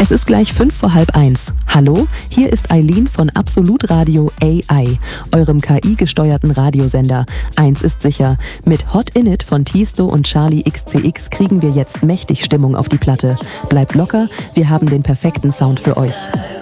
Es ist gleich 1:05. Hallo, hier ist Eileen von Absolut Radio AI, eurem KI-gesteuerten Radiosender. Eins ist sicher, mit Hot In It von Tiesto und Charlie XCX kriegen wir jetzt mächtig Stimmung auf die Platte. Bleibt locker, wir haben den perfekten Sound für euch.